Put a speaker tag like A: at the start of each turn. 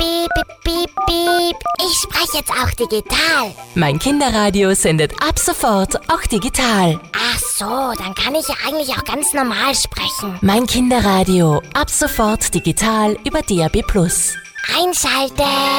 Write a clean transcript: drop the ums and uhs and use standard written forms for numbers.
A: piep, piep, piep. Ich spreche jetzt auch digital.
B: Mein Kinderradio sendet ab sofort auch digital.
A: Ach so, dann kann ich ja eigentlich auch ganz normal sprechen.
B: Mein Kinderradio, ab sofort digital über DAB+.
A: Einschalten.